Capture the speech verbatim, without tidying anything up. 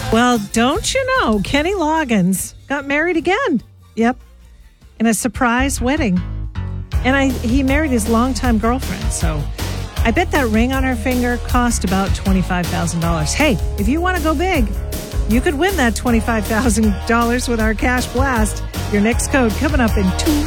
Well, don't you know, Kenny Loggins got married again. Yep. In a surprise wedding. And I he married his longtime girlfriend. So I bet that ring on her finger cost about twenty-five thousand dollars. Hey, if you want to go big, you could win that twenty-five thousand dollars with our Cash Blast. Your next code coming up in two